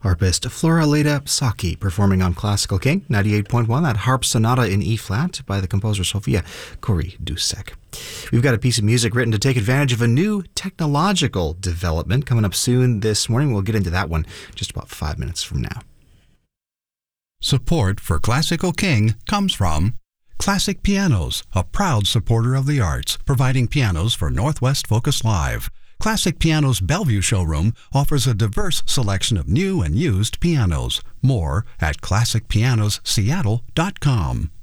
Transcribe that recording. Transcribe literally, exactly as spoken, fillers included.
Harpist Floraleda Saki performing on Classical King ninety-eight point one, that harp sonata in E-flat by the composer Sofia Kori-Dušek. We've got a piece of music written to take advantage of a new technological development coming up soon this morning. We'll get into that one just about five minutes from now. Support for Classical King comes from Classic Pianos, a proud supporter of the arts, providing pianos for Northwest Focus Live. Classic Pianos Bellevue showroom offers a diverse selection of new and used pianos. More at classic pianos seattle dot com.